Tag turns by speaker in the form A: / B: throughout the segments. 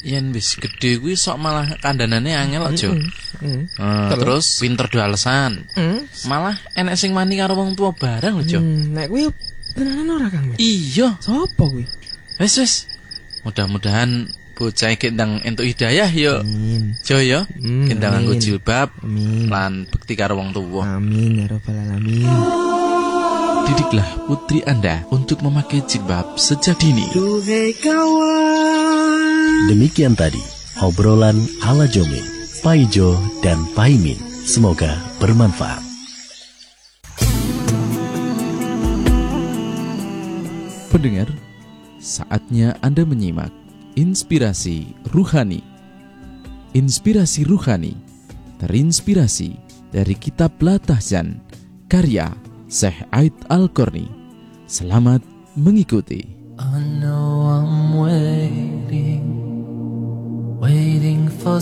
A: yen wis gede kuwi sok malah kandanane angel aja. Terus pinter do alesan. Malah enek sing mani karo wong tua bareng lho, Jo.
B: Nek kuwi tenanan ora Kang?
A: Iya.
B: Sopo kuwi?
A: Wis. Mudah-mudahan bocah iki ndang entuk hidayah ya. Jo ya. Kendang nganggo jilbab lan bekti karo wong tua.
B: Amin ya rabbal alamin.
A: Didiklah putri Anda untuk memakai jilbab sejak dini.
C: Demikian tadi obrolan ala Jome, Paijo dan Paimin. Semoga bermanfaat.
A: Pendengar, saatnya Anda menyimak Inspirasi Ruhani. Inspirasi Ruhani terinspirasi dari kitab Latahjan karya Syekh Aid Al-Qarni. Selamat mengikuti.
D: I know I'm waiting for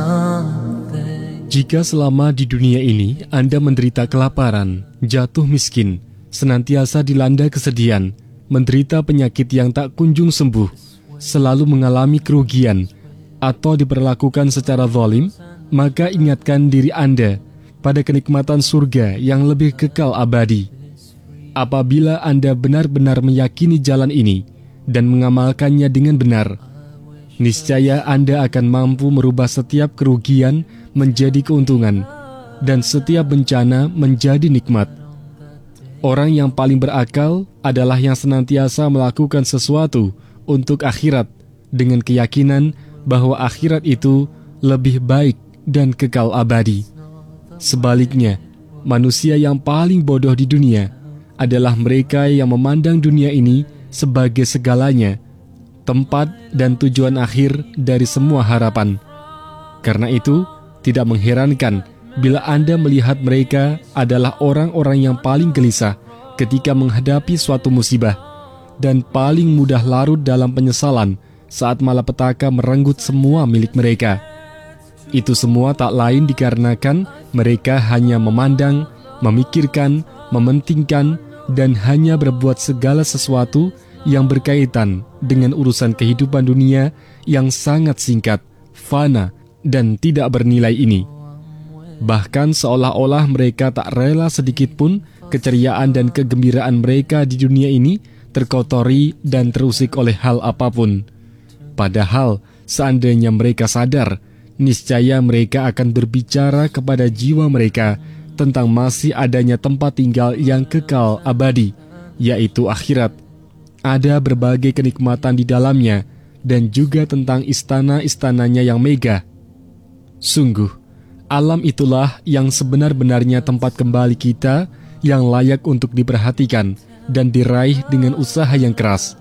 D: something.
E: Jika selama di dunia ini Anda menderita kelaparan, jatuh miskin, senantiasa dilanda kesedihan, menderita penyakit yang tak kunjung sembuh, selalu mengalami kerugian, atau diperlakukan secara zalim, maka ingatkan diri Anda pada kenikmatan surga yang lebih kekal abadi. Apabila Anda benar-benar meyakini jalan ini dan mengamalkannya dengan benar, niscaya Anda akan mampu merubah setiap kerugian menjadi keuntungan dan setiap bencana menjadi nikmat. Orang yang paling berakal adalah yang senantiasa melakukan sesuatu untuk akhirat dengan keyakinan bahwa akhirat itu lebih baik dan kekal abadi. Sebaliknya, manusia yang paling bodoh di dunia adalah mereka yang memandang dunia ini sebagai segalanya, tempat dan tujuan akhir dari semua harapan. Karena itu, tidak mengherankan bila Anda melihat mereka adalah orang-orang yang paling gelisah ketika menghadapi suatu musibah dan paling mudah larut dalam penyesalan saat malapetaka merenggut semua milik mereka. Itu semua tak lain dikarenakan mereka hanya memandang, memikirkan, mementingkan, dan hanya berbuat segala sesuatu yang berkaitan dengan urusan kehidupan dunia yang sangat singkat, fana, dan tidak bernilai ini. Bahkan seolah-olah mereka tak rela sedikit pun keceriaan dan kegembiraan mereka di dunia ini terkotori dan terusik oleh hal apapun. Padahal seandainya mereka sadar, niscaya mereka akan berbicara kepada jiwa mereka tentang masih adanya tempat tinggal yang kekal abadi, yaitu akhirat. Ada berbagai kenikmatan di dalamnya dan juga tentang istana-istananya yang megah. Sungguh, alam itulah yang sebenar-benarnya tempat kembali kita yang layak untuk diperhatikan dan diraih dengan usaha yang keras.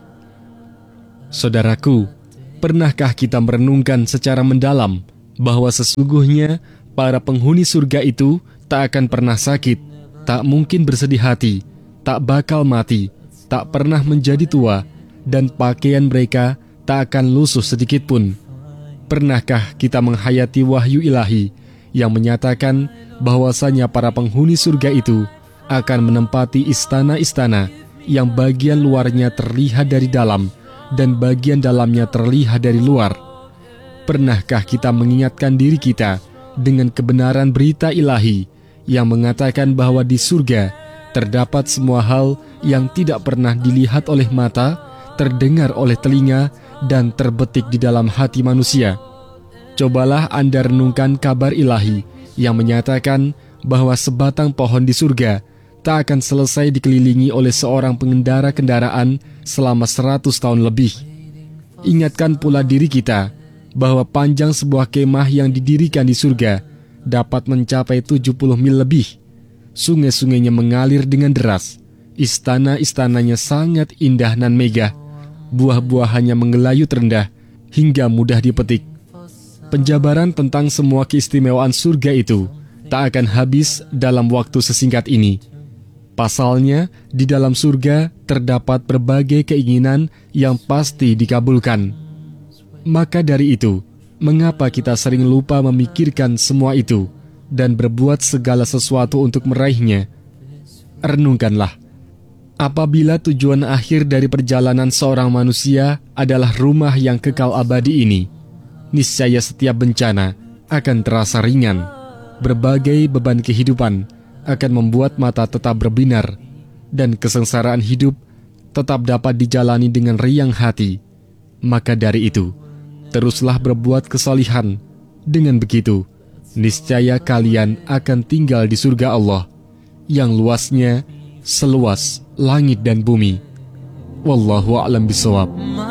E: Saudaraku, pernahkah kita merenungkan secara mendalam bahwa sesungguhnya para penghuni surga itu tak akan pernah sakit, tak mungkin bersedih hati, tak bakal mati, tak pernah menjadi tua, dan pakaian mereka tak akan lusuh sedikit pun. Pernahkah kita menghayati wahyu ilahi yang menyatakan bahwasanya para penghuni surga itu akan menempati istana-istana yang bagian luarnya terlihat dari dalam dan bagian dalamnya terlihat dari luar? Pernahkah kita mengingatkan diri kita dengan kebenaran berita ilahi yang mengatakan bahwa di surga terdapat semua hal yang tidak pernah dilihat oleh mata, terdengar oleh telinga, dan terbetik di dalam hati manusia? Cobalah Anda renungkan kabar ilahi yang menyatakan bahwa sebatang pohon di surga tak akan selesai dikelilingi oleh seorang pengendara kendaraan selama 100 tahun lebih. Ingatkan pula diri kita bahwa panjang sebuah kemah yang didirikan di surga dapat mencapai 70 mil lebih. Sungai-sungainya mengalir dengan deras. Istana-istananya sangat indah dan megah. Buah-buahannya mengelayut rendah hingga mudah dipetik. Penjabaran tentang semua keistimewaan surga itu tak akan habis dalam waktu sesingkat ini. Pasalnya, di dalam surga terdapat berbagai keinginan yang pasti dikabulkan. Maka dari itu, mengapa kita sering lupa memikirkan semua itu dan berbuat segala sesuatu untuk meraihnya? Renungkanlah, apabila tujuan akhir dari perjalanan seorang manusia adalah rumah yang kekal abadi ini, niscaya setiap bencana akan terasa ringan. Berbagai beban kehidupan akan membuat mata tetap berbinar, dan kesengsaraan hidup tetap dapat dijalani dengan riang hati. Maka dari itu, teruslah berbuat kesalihan. Dengan begitu, niscaya kalian akan tinggal di surga Allah yang luasnya seluas langit dan bumi. Wallahu a'lam bishawab.